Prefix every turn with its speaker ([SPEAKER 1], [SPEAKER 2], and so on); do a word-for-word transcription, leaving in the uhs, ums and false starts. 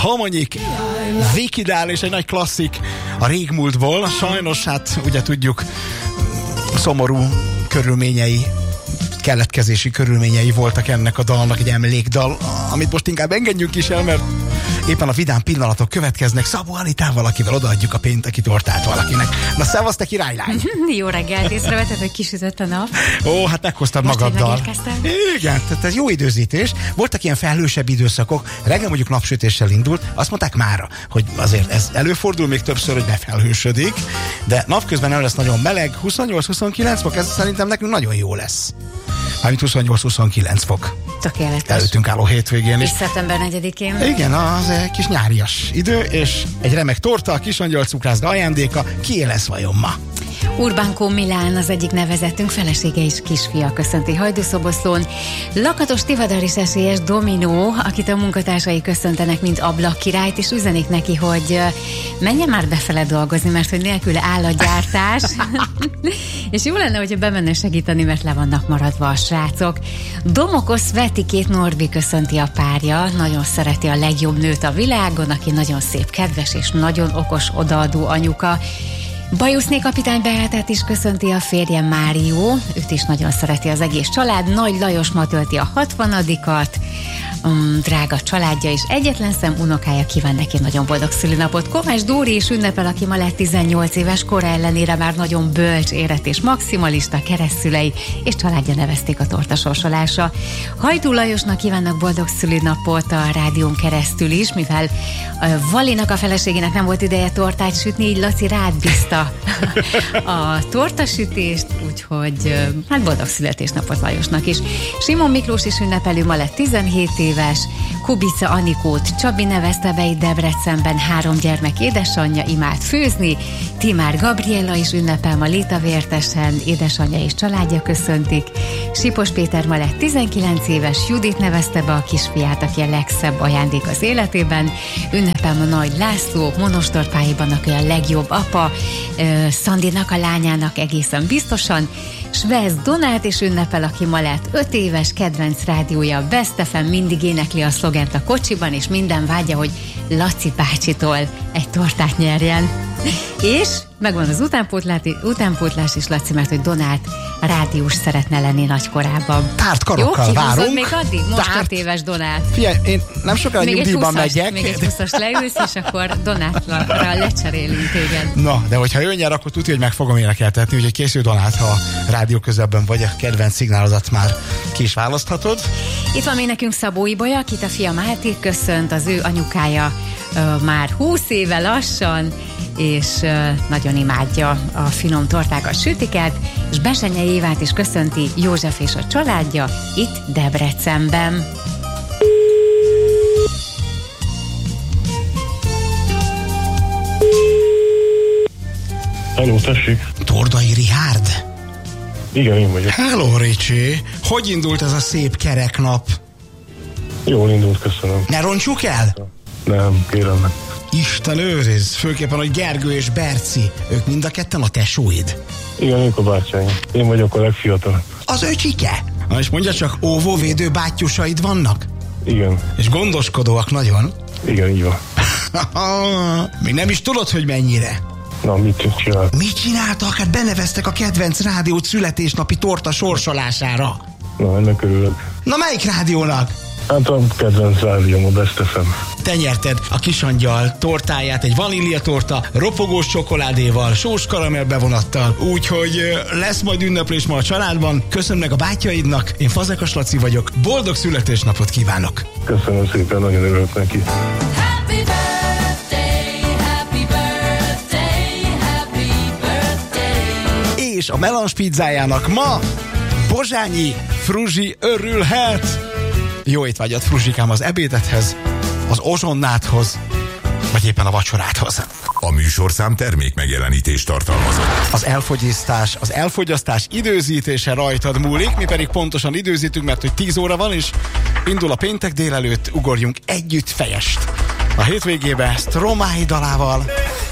[SPEAKER 1] Homonyik, Vikidál és egy nagy klasszik a régmúltból. Sajnos, hát ugye tudjuk, szomorú körülményei, keletkezési körülményei voltak ennek a dalnak, egy emlékdal, amit most inkább engedjünk is el, mert éppen a vidám pillanatok következnek. Szabó Anitával, akivel odaadjuk a pénteki tortát valakinek. Na, szevasz, te királylány!
[SPEAKER 2] Jó reggelt, észrevetted, hogy kisütött a nap.
[SPEAKER 1] Ó, hát meghoztad most magaddal. Igen, tehát ez jó időzítés. Voltak ilyen felhősebb időszakok, reggel mondjuk napsütéssel indult, azt mondták mára, hogy azért ez előfordul még többször, hogy befelhősödik, de napközben nem lesz nagyon meleg, huszonnyolc-huszonkilenc fok, ez szerintem nekünk nagyon jó lesz. Mármint huszonnyolc-huszonkilenc fok.
[SPEAKER 2] Tökéletes.
[SPEAKER 1] Előttünk álló hétvégén is.
[SPEAKER 2] És szeptember negyedikén.
[SPEAKER 1] Igen, az egy kis nyárias idő, és egy remek torta, a Kisangyal cukrászda ajándéka. Kié lesz vajon ma?
[SPEAKER 2] Urbánko Milán az egyik nevezetünk, felesége és kisfia köszönti Hajdúszoboszlón. Lakatos Tivadaris esélyes Dominó, akit a munkatársai köszöntenek, mint ablakkirályt, és üzenik neki, hogy menjen már befele dolgozni, mert hogy nélkül áll a gyártás. És jó lenne, hogyha bemenne segíteni, mert le vannak maradva a srácok. Domokosz Vetikét Norbi köszönti a párja, nagyon szereti a legjobb nőt a világon, aki nagyon szép, kedves és nagyon okos, odaadó anyuka. Bajuszné kapitány Beátát is köszönti a férje Márió, őt is nagyon szereti az egész család. Nagy Lajos ma tölti a hatvanadikat, um, drága családja és egyetlen szem unokája kíván neki nagyon boldog szülinapot. Kovács Dóri is ünnepel, aki ma lett tizennyolc éves, kora ellenére már nagyon bölcs, érett és maximalista, keresztszülei és családja nevezték a torta sorsolásra. Hajdú Lajosnak kívánnak boldog szülinapot a rádión keresztül is, mivel uh, Valinak a feleségének nem volt ideje tortát sütni, így Laci rád bízta a tortasütést, úgyhogy hát boldog születésnapot Lajosnak is. Simon Miklós is ünnepelő, ma lett tizenhét éves, Kubica Anikót Csabi nevezte be itt Debrecenben, három gyermek édesanyja, imád főzni. Timár Gabriella is ünnepel ma létavértesen, édesanyja és családja köszöntik. Sipos Péter ma lett tizenkilenc éves, Judit nevezte be a kisfiát, aki a legszebb ajándék az életében. Ünnepel ma Nagy László, Monostorpályában, aki a legjobb apa, uh, Szandinak a lányának egészen biztosan. Svez Donát is ünnepel, aki ma lett öt éves, kedvenc rádiója a Best ef em, mindig énekli a szlogent a kocsiban, és minden vágya, hogy Laci bácsitól egy tortát nyerjen. És megvan az utánpótlás is, Laci, mert hogy Donát rádiós szeretne lenni nagykorában.
[SPEAKER 1] Tárt karokkal várunk.
[SPEAKER 2] Még addig? Most öt éves Donát.
[SPEAKER 1] Figyelj, én nem sokára nyugdíjban megyek.
[SPEAKER 2] Még egy húszas leülsz, és akkor Donátra lecserélünk téged.
[SPEAKER 1] Na, de hogyha ő nyer, akkor tudja, hogy meg fogom énekeltetni, úgyhogy készül Donát, ha a rádió közelben vagy, a kedvenc szignálozat már ki is választhatod.
[SPEAKER 2] Itt van még nekünk Szabó Ibolya, akit a fia Máté köszönt, az ő anyukája uh, már húsz éve lassan, és uh, nagyon imádja a finom tortákat, sütiket, és Besenye Évát is köszönti József és a családja itt Debrecenben.
[SPEAKER 3] Hello, tessék.
[SPEAKER 1] Tordai Richárd?
[SPEAKER 3] Igen, én vagyok.
[SPEAKER 1] Hello, Ricsi. Hogy indult ez a szép kerek nap?
[SPEAKER 3] Jól indult, köszönöm.
[SPEAKER 1] Ne roncsuk el?
[SPEAKER 3] Nem, kérem meg.
[SPEAKER 1] Isten őriz, főképpen, hogy Gergő és Berci, ők mind a ketten a tesóid?
[SPEAKER 3] Igen, ők a bátyáim. Én vagyok a legfiatalabb.
[SPEAKER 1] Az öcsike? Na és mondja csak, óvóvédő bátyusaid vannak?
[SPEAKER 3] Igen.
[SPEAKER 1] És gondoskodóak nagyon?
[SPEAKER 3] Igen, így van.
[SPEAKER 1] Még nem is tudod, hogy mennyire.
[SPEAKER 3] Na, mit csinált?
[SPEAKER 1] Mit csináltak? Hát beneveztek a kedvenc rádiót születésnapi torta sorsolására.
[SPEAKER 3] Na, ennek örülök.
[SPEAKER 1] Na, melyik rádiónak?
[SPEAKER 3] Hát a kedvenc rádióm, a Best ef em.
[SPEAKER 1] Te nyerted a Kisangyal tortáját, egy vaníliatorta, ropogós csokoládéval, sós karamell bevonattal, úgyhogy lesz majd ünneplés ma a családban. Köszönöm meg a bátyjaidnak, én Fazekas Laci vagyok, boldog születésnapot kívánok!
[SPEAKER 3] Köszönöm szépen, nagyon örülök neki.
[SPEAKER 4] Happy birthday, happy birthday, happy birthday.
[SPEAKER 1] És a melange pizzájának ma Bozsányi Fruzsi örülhet! Jó étvágyat, Fruzsikám, az ebédethez, az ozsonnádhoz, vagy éppen a vacsorádhoz.
[SPEAKER 5] A műsorszám termék megjelenítést tartalmazott.
[SPEAKER 1] Az elfogyasztás, az elfogyasztás időzítése rajtad múlik, mi pedig pontosan időzítünk, mert hogy tíz óra van, és indul a péntek délelőtt, ugorjunk együtt fejest. A hétvégébe Stromae dalával.